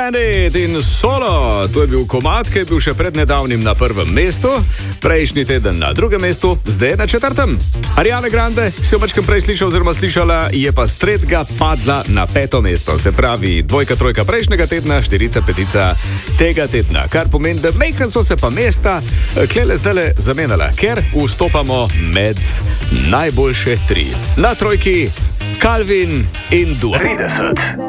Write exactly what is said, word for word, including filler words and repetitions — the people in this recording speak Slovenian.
Bandit in Solo. To je bil komad, ki je bil še pred nedavnim na prvem mestu, prejšnji teden na drugem mestu, zdaj na četrtem. Ariana Grande, si jo večkrat prej slišal oziroma slišala, je pa s tretjega padla na peto mesto. Se pravi, dvojka, trojka prejšnjega tedna, štirica, petica tega tedna. Kar pomeni, da mejkan so se pa mesta klele zdele zamenjala, ker vstopamo med najboljše tri. Na trojki Calvin in Dua. trideset.